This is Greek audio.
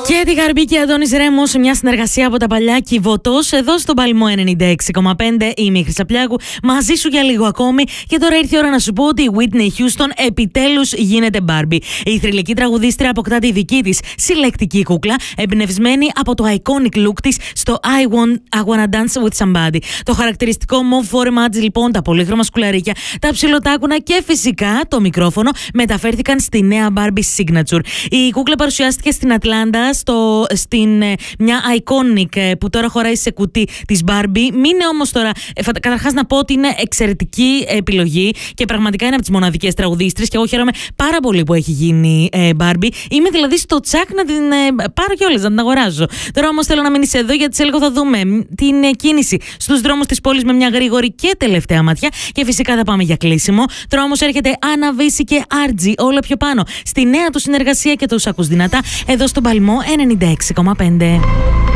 Και τη Γαρμπή και Αντώνης Ρέμος, μια συνεργασία από τα παλιά Κιβωτός, εδώ στον Παλμό 96,5. Είμαι η Χρυσαπλιάκου, μαζί σου για λίγο ακόμη. Και τώρα ήρθε η ώρα να σου πω ότι η Whitney Houston επιτέλους γίνεται Barbie. Η θρυλική τραγουδίστρια αποκτά τη δική της συλλεκτική κούκλα, εμπνευσμένη από το iconic look της στο I Wanna Dance with Somebody. Το χαρακτηριστικό mauve φόρεμα της, λοιπόν, τα πολύχρωμα σκουλαρίκια, τα ψιλοτάκουνα και φυσικά το μικρόφωνο μεταφέρθηκαν στη νέα Barbie Signature. Η κούκλα παρουσιάστηκε στην Ατλάντα, στην μια iconic που τώρα χωράει σε κουτί της Barbie. Μείνε όμως τώρα, καταρχάς να πω ότι είναι εξαιρετική επιλογή και πραγματικά είναι από τις μοναδικές τραγουδίστρες και εγώ χαίρομαι πάρα πολύ που έχει γίνει Barbie. Είμαι δηλαδή στο τσάκ να την πάρω κιόλας, να την αγοράζω. Τώρα όμως θέλω να μείνεις εδώ, γιατί σε λίγο θα δούμε την κίνηση στους δρόμους της πόλης με μια γρήγορη και τελευταία ματιά και φυσικά θα πάμε για κλείσιμο. Τώρα όμως έρχεται Άννα Βύση και Άρτζι, όλο πιο πάνω στη νέα του συνεργασία και τους ακούς δυνατά εδώ στον Παλμό 96,5.